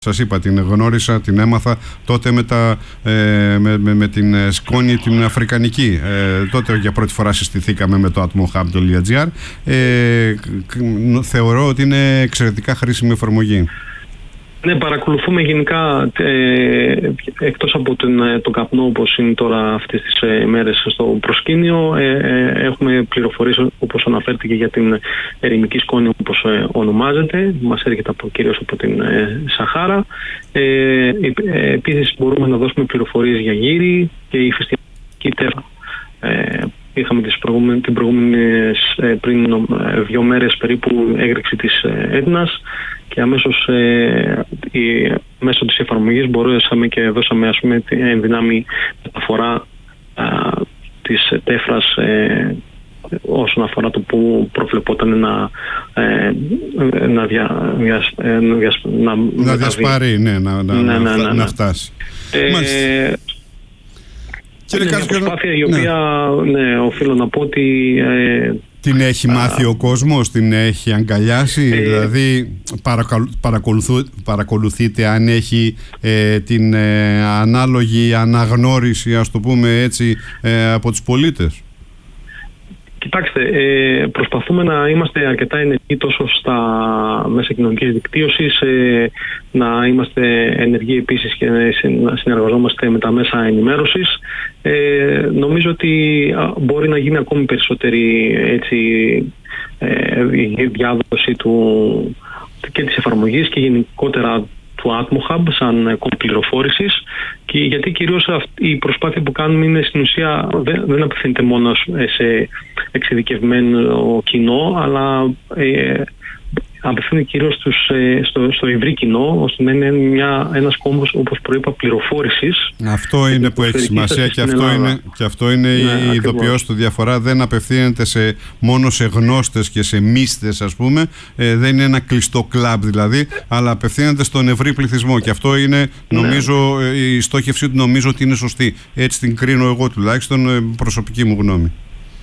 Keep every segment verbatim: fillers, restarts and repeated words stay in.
Σας είπα, την γνώρισα, την έμαθα τότε με, τα, ε, με, με, με την σκόνη την αφρικανική. Ε, τότε για πρώτη φορά συστηθήκαμε με το atmohub τελεία gr. Ε, θεωρώ ότι είναι εξαιρετικά χρήσιμη εφαρμογή. Ναι, παρακολουθούμε γενικά ε, εκτός από τον, τον καπνό όπως είναι τώρα αυτές τις ε, μέρες στο προσκήνιο, ε, ε, έχουμε πληροφορίες όπως αναφέρθηκε για την ερημική σκόνη όπως ε, ονομάζεται, μας έρχεται από, κυρίως από την ε, Σαχάρα. Ε, ε, ε, επίσης μπορούμε να δώσουμε πληροφορίες για γύρι και ηφαιστειακή τέφρα. Ε, Είχαμε τις προηγούμενες, την προηγούμενες πριν δύο μέρες περίπου έγρηξη της Έτνας και αμέσως ε, η, μέσω της εφαρμογής μπορέσαμε και δώσαμε ας πούμε την ενδυνάμει μεταφορά α, της τέφρας ε, όσον αφορά το που προβλεπόταν να, ε, να, δια, δια, δια, να, να διασπαρεί, ναι, να, να, ναι, ναι, ναι, ναι. να φτάσει. Ε, Είναι μια προσπάθεια η οποία, ναι, ναι, οφείλω να πω ότι... Ε, την έχει μάθει α, ο κόσμος, την έχει αγκαλιάσει, ε, δηλαδή παρακολουθού, παρακολουθείτε αν έχει ε, την ε, ανάλογη αναγνώριση, ας το πούμε έτσι, ε, από τους πολίτες. Κοιτάξτε, ε, προσπαθούμε να είμαστε αρκετά ενεργοί τόσο στα μέσα κοινωνικής δικτύωσης, ε, να είμαστε ενεργοί επίσης και να συνεργαζόμαστε με τα μέσα ενημέρωσης. Ε, νομίζω ότι μπορεί να γίνει ακόμη περισσότερη έτσι, ε, η διάδοση του, και της εφαρμογής και γενικότερα του atmohub σαν κόμμα πληροφόρησης, και γιατί κυρίως αυτή η προσπάθεια που κάνουμε είναι στην ουσία δεν, δεν απευθύνεται μόνο σε εξειδικευμένο κοινό, αλλά ε, απευθύνεται κυρίως στους, στο, στο ευρύ κοινό, ώστε να είναι μια, ένας κόμβος, όπως προείπα, πληροφόρησης. Αυτό είναι που έχει σημασία και αυτό, είναι, και αυτό είναι ναι, η ειδοποιώς του διαφορά. Δεν απευθύνεται σε, μόνο σε γνώστες και σε μίστες, ας πούμε. Ε, δεν είναι ένα κλειστό κλαμπ δηλαδή, αλλά απευθύνεται στον ευρύ πληθυσμό. Και αυτό είναι, νομίζω, ναι. η στόχευσή του νομίζω ότι είναι σωστή. Έτσι την κρίνω εγώ τουλάχιστον, προσωπική μου γνώμη.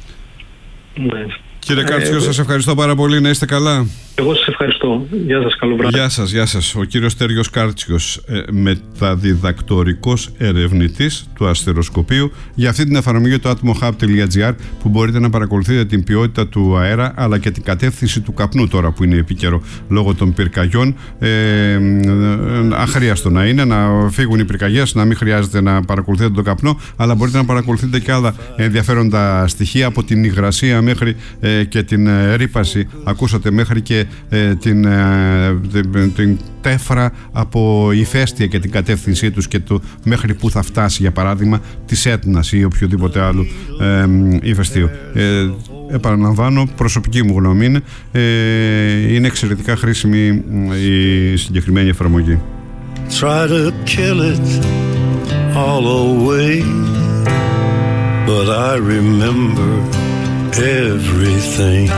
Ναι. Κύριε Κάρτσιο, ε, σας ευχαριστώ πάρα πολύ. Να είστε καλά. Εγώ σας ευχαριστώ. Γεια σας, καλό βράδυ. Γεια σας, γεια σας. Ο κύριος Στέργιος Κάρτσιος, ε, μεταδιδακτορικός ερευνητής του αστεροσκοπείου, για αυτή την εφαρμογή του atmohub τελεία gr, που μπορείτε να παρακολουθείτε την ποιότητα του αέρα αλλά και την κατεύθυνση του καπνού τώρα που είναι επίκαιρο λόγω των πυρκαγιών. Ε, ε, αχρίαστο να είναι να φύγουν οι πυρκαγιές, να μην χρειάζεται να παρακολουθείτε τον καπνό, αλλά μπορείτε να παρακολουθείτε και άλλα ενδιαφέροντα στοιχεία, από την υγρασία μέχρι ε, και την ε, ρύπαση. Ακούσατε, μέχρι και ε, την, ε, την, την τέφρα από ηφαίστεια και την κατεύθυνσή τους και το μέχρι που θα φτάσει, για παράδειγμα, της Έτνας ή οποιοδήποτε άλλου ε, ηφαιστείου. Ε, επαναλαμβάνω, προσωπική μου γνώμη είναι, ε, είναι εξαιρετικά χρήσιμη η συγκεκριμένη εφαρμογή. Try to kill it all away, but I remember everything.